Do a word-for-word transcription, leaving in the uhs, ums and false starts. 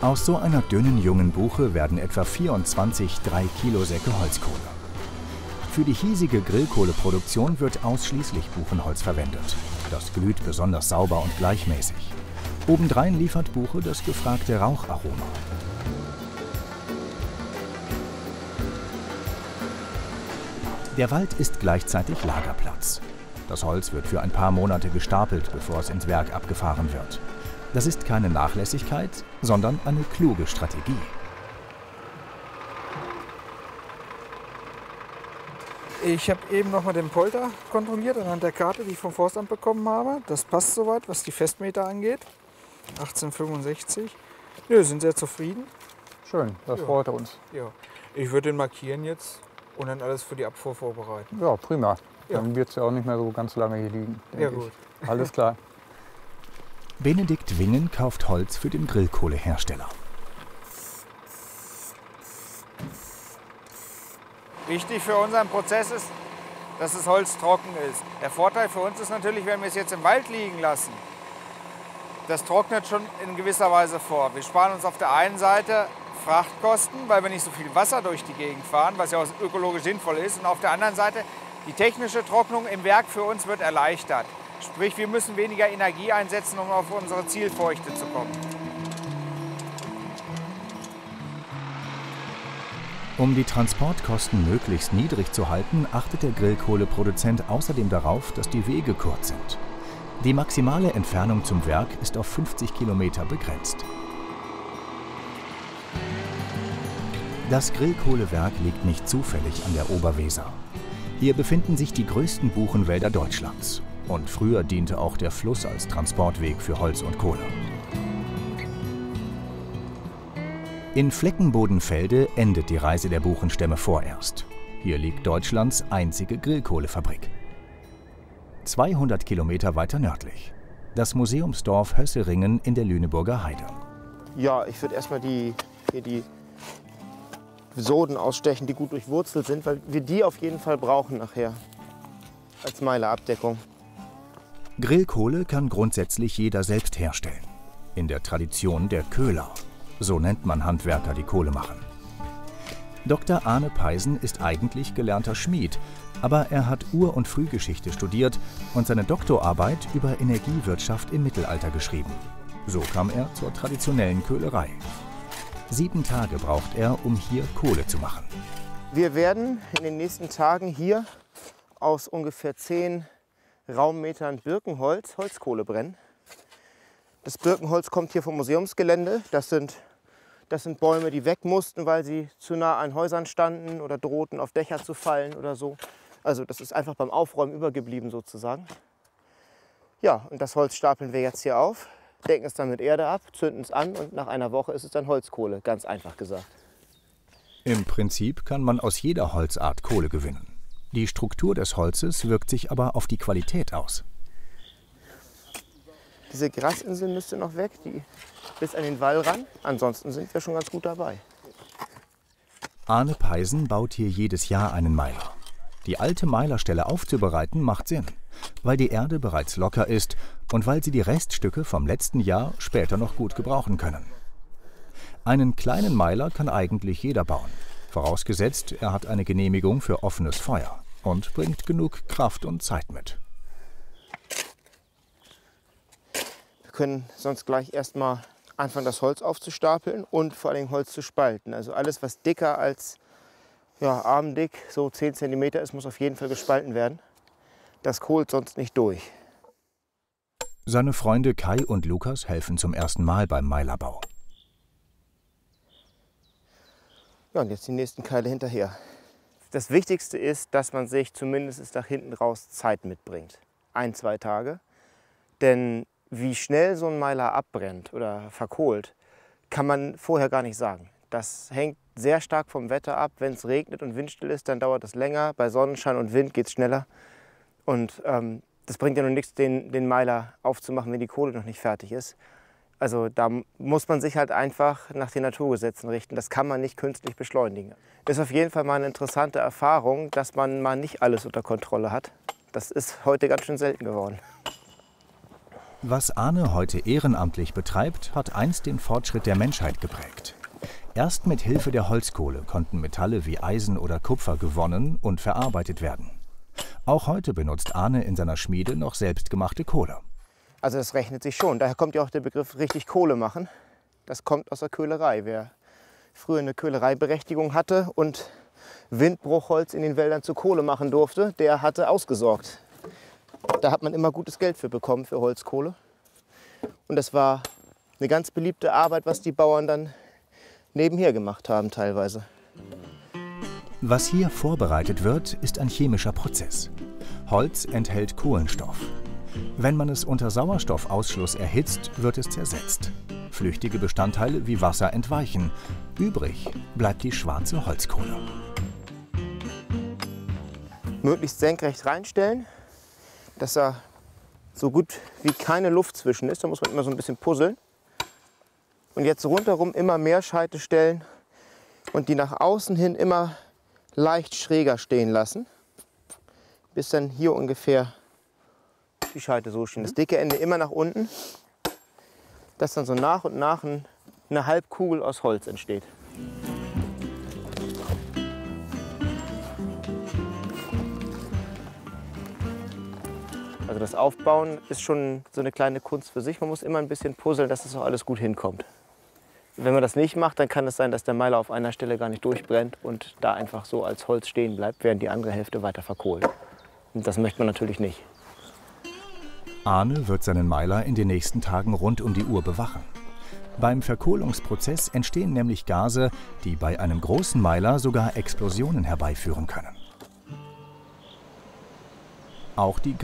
Aus so einer dünnen jungen Buche werden etwa vierundzwanzig drei Kilo Säcke Holzkohle. Für die hiesige Grillkohleproduktion wird ausschließlich Buchenholz verwendet. Das glüht besonders sauber und gleichmäßig. Obendrein liefert Buche das gefragte Raucharoma. Der Wald ist gleichzeitig Lagerplatz. Das Holz wird für ein paar Monate gestapelt, bevor es ins Werk abgefahren wird. Das ist keine Nachlässigkeit, sondern eine kluge Strategie. Ich habe eben noch mal den Polter kontrolliert anhand der Karte, die ich vom Forstamt bekommen habe. Das passt soweit, was die Festmeter angeht. achtzehnhundertfünfundsechzig. Wir sind sehr zufrieden. Schön, das Ja. freut uns. Ja. Ich würde den markieren jetzt und dann alles für die Abfuhr vorbereiten. Ja, prima. Ja. Dann wird es ja auch nicht mehr so ganz lange hier liegen. Ja, denke gut. ich. Alles klar. Benedikt Wingen kauft Holz für den Grillkohlehersteller. Wichtig für unseren Prozess ist, dass das Holz trocken ist. Der Vorteil für uns ist natürlich, wenn wir es jetzt im Wald liegen lassen, das trocknet schon in gewisser Weise vor. Wir sparen uns auf der einen Seite Frachtkosten, weil wir nicht so viel Wasser durch die Gegend fahren, was ja auch ökologisch sinnvoll ist. Und auf der anderen Seite, die technische Trocknung im Werk für uns wird erleichtert. Sprich, wir müssen weniger Energie einsetzen, um auf unsere Zielfeuchte zu kommen. Um die Transportkosten möglichst niedrig zu halten, achtet der Grillkohleproduzent außerdem darauf, dass die Wege kurz sind. Die maximale Entfernung zum Werk ist auf fünfzig Kilometer begrenzt. Das Grillkohlewerk liegt nicht zufällig an der Oberweser. Hier befinden sich die größten Buchenwälder Deutschlands. Und früher diente auch der Fluss als Transportweg für Holz und Kohle. In Fleckenbodenfelde endet die Reise der Buchenstämme vorerst. Hier liegt Deutschlands einzige Grillkohlefabrik. zweihundert Kilometer weiter nördlich. Das Museumsdorf Hösseringen in der Lüneburger Heide. Ja, ich würde erstmal die, hier die Soden ausstechen, die gut durchwurzelt sind, weil wir die auf jeden Fall brauchen nachher als Meilerabdeckung. Grillkohle kann grundsätzlich jeder selbst herstellen. In der Tradition der Köhler. So nennt man Handwerker, die Kohle machen. Doktor Arne Peisen ist eigentlich gelernter Schmied, aber er hat Ur- und Frühgeschichte studiert und seine Doktorarbeit über Energiewirtschaft im Mittelalter geschrieben. So kam er zur traditionellen Köhlerei. Sieben Tage braucht er, um hier Kohle zu machen. Wir werden in den nächsten Tagen hier aus ungefähr zehn Raummetern Birkenholz Holzkohle brennen. Das Birkenholz kommt hier vom Museumsgelände. Das sind, das sind Bäume, die weg mussten, weil sie zu nah an Häusern standen oder drohten, auf Dächer zu fallen oder so. Also das ist einfach beim Aufräumen übergeblieben sozusagen. Ja, und das Holz stapeln wir jetzt hier auf, decken es dann mit Erde ab, zünden es an und nach einer Woche ist es dann Holzkohle, ganz einfach gesagt. Im Prinzip kann man aus jeder Holzart Kohle gewinnen. Die Struktur des Holzes wirkt sich aber auf die Qualität aus. Diese Grasinsel müsste noch weg, die bis an den Wall ran. Ansonsten sind wir schon ganz gut dabei. Arne Peisen baut hier jedes Jahr einen Meiler. Die alte Meilerstelle aufzubereiten macht Sinn, weil die Erde bereits locker ist und weil sie die Reststücke vom letzten Jahr später noch gut gebrauchen können. Einen kleinen Meiler kann eigentlich jeder bauen, vorausgesetzt, er hat eine Genehmigung für offenes Feuer und bringt genug Kraft und Zeit mit. Wir können sonst gleich erstmal anfangen, das Holz aufzustapeln und vor allem Holz zu spalten. Also alles, was dicker als ja, armdick, so zehn Zentimeter ist, muss auf jeden Fall gespalten werden. Das kohlt sonst nicht durch. Seine Freunde Kai und Lukas helfen zum ersten Mal beim Meilerbau. Ja, und jetzt die nächsten Keile hinterher. Das Wichtigste ist, dass man sich zumindest nach hinten raus Zeit mitbringt. Ein, zwei Tage. Denn wie schnell so ein Meiler abbrennt oder verkohlt, kann man vorher gar nicht sagen. Das hängt sehr stark vom Wetter ab. Wenn es regnet und windstill ist, dann dauert das länger. Bei Sonnenschein und Wind geht es schneller. Und ähm, das bringt ja noch nichts, den, den Meiler aufzumachen, wenn die Kohle noch nicht fertig ist. Also da muss man sich halt einfach nach den Naturgesetzen richten. Das kann man nicht künstlich beschleunigen. Ist auf jeden Fall mal eine interessante Erfahrung, dass man mal nicht alles unter Kontrolle hat. Das ist heute ganz schön selten geworden. Was Arne heute ehrenamtlich betreibt, hat einst den Fortschritt der Menschheit geprägt. Erst mit Hilfe der Holzkohle konnten Metalle wie Eisen oder Kupfer gewonnen und verarbeitet werden. Auch heute benutzt Arne in seiner Schmiede noch selbstgemachte Kohle. Also das rechnet sich schon. Daher kommt ja auch der Begriff richtig Kohle machen. Das kommt aus der Köhlerei. Wer früher eine Köhlereiberechtigung hatte und Windbruchholz in den Wäldern zu Kohle machen durfte, der hatte ausgesorgt. Da hat man immer gutes Geld für bekommen, für Holzkohle. Und das war eine ganz beliebte Arbeit, was die Bauern dann nebenher gemacht haben teilweise. Was hier vorbereitet wird, ist ein chemischer Prozess. Holz enthält Kohlenstoff. Wenn man es unter Sauerstoffausschluss erhitzt, wird es zersetzt. Flüchtige Bestandteile wie Wasser entweichen. Übrig bleibt die schwarze Holzkohle. Möglichst senkrecht reinstellen, dass da so gut wie keine Luft zwischen ist. Da muss man immer so ein bisschen puzzeln. Und jetzt rundherum immer mehr Scheite stellen und die nach außen hin immer leicht schräger stehen lassen, bis dann hier ungefähr die Scheite so stehen. Das dicke Ende immer nach unten, dass dann so nach und nach ein, eine Halbkugel aus Holz entsteht. Also das Aufbauen ist schon so eine kleine Kunst für sich. Man muss immer ein bisschen puzzeln, dass das auch alles gut hinkommt. Wenn man das nicht macht, dann kann es sein, dass der Meiler auf einer Stelle gar nicht durchbrennt und da einfach so als Holz stehen bleibt, während die andere Hälfte weiter verkohlt. Und das möchte man natürlich nicht. Arne wird seinen Meiler in den nächsten Tagen rund um die Uhr bewachen. Beim Verkohlungsprozess entstehen nämlich Gase, die bei einem großen Meiler sogar Explosionen herbeiführen können. Auch die